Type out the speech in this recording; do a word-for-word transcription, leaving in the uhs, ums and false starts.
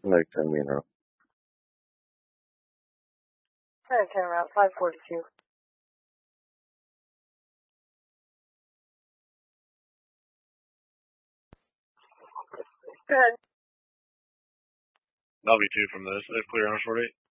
Like ten me now. Alright, ten route, five forty-two. Go ahead. That'll be two from this. They're clear on forty-eight.